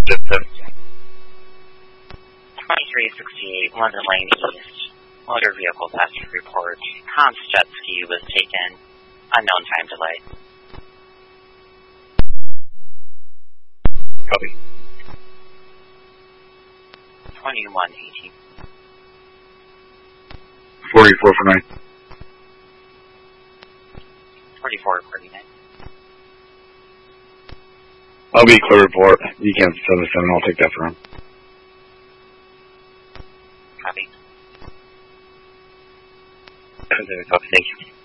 Just 2368 London Lane East. Motor vehicle passenger report. Hans jet ski was taken. Unknown time delay. Copy. 2118. 44 for 9. 4449. I'll be clear report. You can 77. I'll take that for him. Copy. Copy. Thank you.